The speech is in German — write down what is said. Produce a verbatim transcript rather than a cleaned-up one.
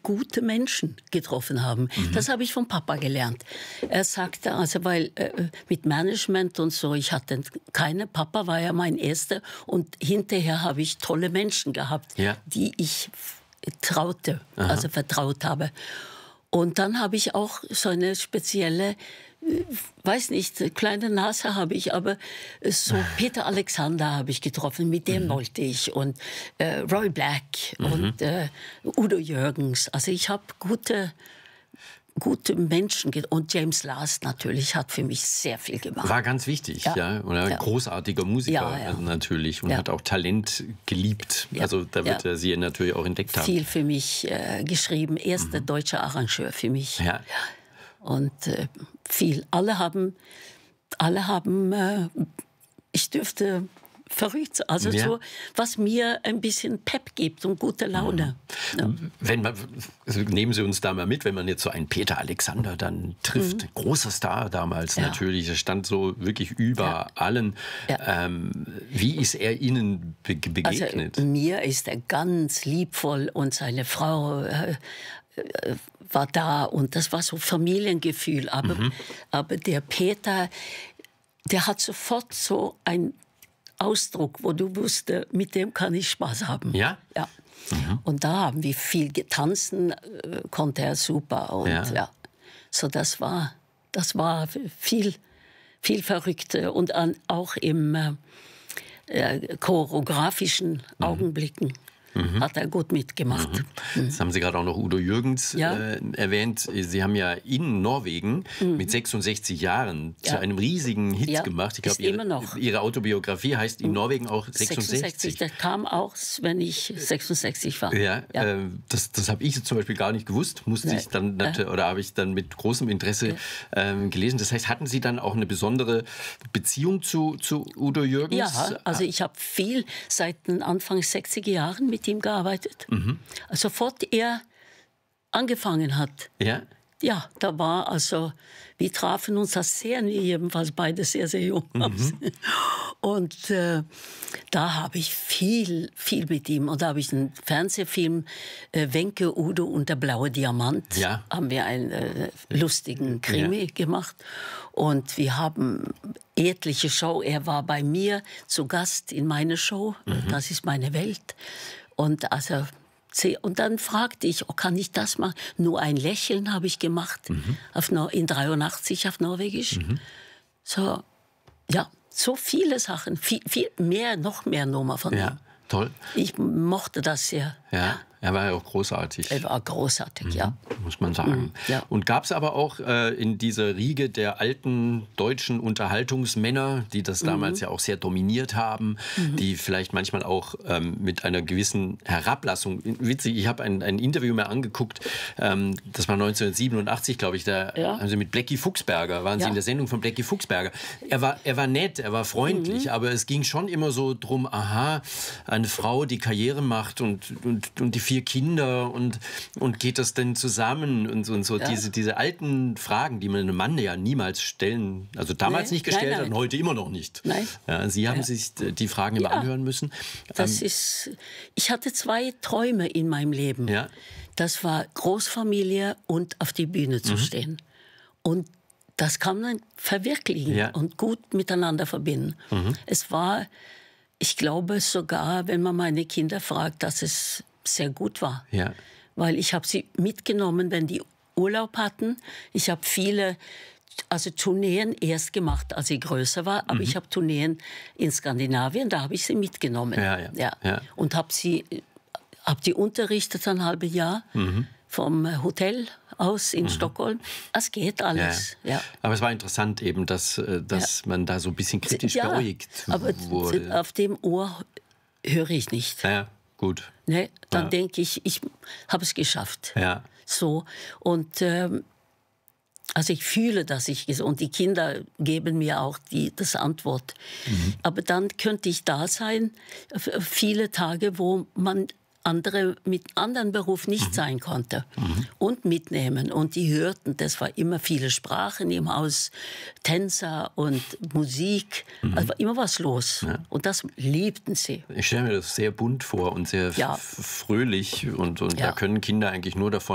gute Menschen getroffen haben. Mhm. Das habe ich vom Papa gelernt. Er sagte, also weil äh, mit Management und so, ich hatte keine, Papa war ja mein Erster und hinterher habe ich tolle Menschen gehabt, ja. die ich traute, Aha. also vertraut habe. Und dann habe ich auch so eine spezielle, weiß nicht, kleine Nase habe ich, aber so Peter Alexander habe ich getroffen, mit dem mhm. wollte ich. Und äh, Roy Black mhm. und äh, Udo Jürgens. Also ich habe gute, gute Menschen. Und James Last natürlich hat für mich sehr viel gemacht. War ganz wichtig, ja. ja. Und ein ja. großartiger Musiker ja, ja. natürlich. Und ja. hat auch Talent geliebt. Ja. Also da wird ja. er sie natürlich auch entdeckt haben. Viel für mich äh, geschrieben. Erster mhm. deutscher Arrangeur für mich. Ja. Und äh, viel. Alle haben, alle haben äh, ich dürfte verrückt sein. Also ja. so, was mir ein bisschen Pep gibt und gute Laune. Mhm. Ja. Wenn man, also nehmen Sie uns da mal mit, wenn man jetzt so einen Peter Alexander dann trifft. Mhm. Großer Star damals ja. natürlich. Er stand so wirklich über ja. allen. Ja. Ähm, wie ist er Ihnen be begegnet? Also, mir ist er ganz liebvoll und seine Frau äh, war da und das war so Familiengefühl. Aber, mhm. aber der Peter, der hat sofort so ein Ausdruck, wo du wusstest, mit dem kann ich Spaß haben. Ja? Ja. Mhm. Und da haben wir viel getanzen, äh, konnte er super. Und ja. ja. So das war, das war viel, viel Verrückte. Und an, auch im äh, äh, choreografischen mhm. Augenblicken. Mhm. Hat er gut mitgemacht. Mhm. Jetzt haben Sie gerade auch noch Udo Jürgens ja. äh, erwähnt. Sie haben ja in Norwegen mhm. mit sechsundsechzig Jahren ja. zu einem riesigen Hit ja. gemacht. Ich glaube, ihre, ihre Autobiografie heißt in Norwegen auch sechsundsechzig. sechsundsechzig. Das kam auch, wenn ich sechsundsechzig war. Ja, ja. Äh, das, das habe ich zum Beispiel gar nicht gewusst. Musste ja. ich dann oder habe ich dann mit großem Interesse ja. ähm, gelesen. Das heißt, hatten Sie dann auch eine besondere Beziehung zu, zu Udo Jürgens? Ja, also ich habe viel seit den Anfang sechziger Jahren mit ihm gearbeitet. Mhm. Also sofort er angefangen hat. Ja? Ja, da war also, wir trafen uns als sehr, jedenfalls beide sehr, sehr jung. Mhm. Und äh, da habe ich viel, viel mit ihm. Und da habe ich einen Fernsehfilm, äh, Wenke, Udo und der blaue Diamant, ja. haben wir einen äh, lustigen Krimi ja. gemacht. Und wir haben etliche Show. Er war bei mir zu Gast in meiner Show. Mhm. Das ist meine Welt. Und also und dann fragte ich, oh, kann ich das machen? Nur ein Lächeln habe ich gemacht, mhm. auf, in dreiundachtzig auf Norwegisch. Mhm. So, ja, so viele Sachen, viel, viel mehr, noch mehr Nummer von ja, ihm. Toll. Ich mochte das sehr. Ja. ja. Er war ja auch großartig. Er war großartig, mhm, ja. Muss man sagen. Mhm, ja. Und gab es aber auch äh, in dieser Riege der alten deutschen Unterhaltungsmänner, die das damals mhm. ja auch sehr dominiert haben, mhm. die vielleicht manchmal auch ähm, mit einer gewissen Herablassung, witzig, ich habe ein, ein Interview mir angeguckt, ähm, das war neunzehnhundertsiebenundachtzig, glaube ich, da ja. haben Sie mit Blackie Fuchsberger, waren ja. Sie in der Sendung von Blackie Fuchsberger. Er war, er war nett, er war freundlich, mhm. aber es ging schon immer so drum, aha, eine Frau, die Karriere macht und, und, und die vier Kinder und, und geht das denn zusammen und so, und so. Ja. Diese, diese alten Fragen, die man einem Mann ja niemals stellen, also damals nee, nicht gestellt nein, nein. hat und heute immer noch nicht. Nein. Ja, Sie haben ja. sich die Fragen immer ja. anhören müssen. Das ähm, ist, ich hatte zwei Träume in meinem Leben. Ja. Das war Großfamilie und auf die Bühne zu mhm. stehen. Und das kann man verwirklichen ja. und gut miteinander verbinden. Mhm. Es war, ich glaube sogar, wenn man meine Kinder fragt, dass es sehr gut war. Ja. Weil ich habe sie mitgenommen, wenn die Urlaub hatten. Ich habe viele also Tourneen erst gemacht, als ich größer war. Aber mhm. ich habe Tourneen in Skandinavien, da habe ich sie mitgenommen. Ja, ja. Ja. Ja. Und habe sie hab die unterrichtet ein halbes Jahr mhm. vom Hotel aus in mhm. Stockholm. Es geht alles. Ja. Ja. Aber es war interessant eben, dass, dass ja. man da so ein bisschen kritisch ja, beäugt aber wurde. Auf dem Ohr höre ich nicht. Ja. Gut. Ne, dann ja. denke ich, ich habe es geschafft. Ja. So. Und ähm, also ich fühle, dass ich es, und die Kinder geben mir auch die, das Antwort. Mhm. Aber dann könnte ich da sein, viele Tage, wo man andere mit anderen Beruf nicht mhm. sein konnte mhm. und mitnehmen. Und die hörten, das war immer viele Sprachen im Haus, Tänzer und Musik, mhm. also war immer was los. Ja. Und das liebten sie. Ich stelle mir das sehr bunt vor und sehr ja. fröhlich und, und ja. da können Kinder eigentlich nur davon